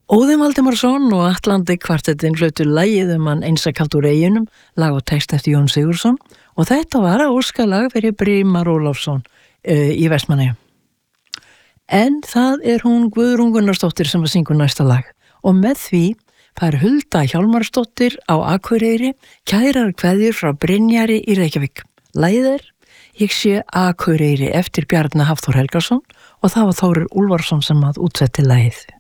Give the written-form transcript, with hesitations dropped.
Óðinn Valdimarsson og Atlandi kvartettinn hlutu lagið hann einsakalt úr eyjunum, lag og text eftir Jón Sigurðsson og þetta var óskalag fyrir Brimar Ólafsson í Vestmannaeyjum. En það hún Guðrún Gunnarsdóttir sem syngur næsta lag og með því fær Hulda Hjálmarsdóttir á Akureyri kærar kveðjur frá Brynjari í Reykjavík. Lagið Ég sé Akureyri eftir Bjarna Hafþór Helgason og það var Þórir Úlfarsson sem útsetti lagið.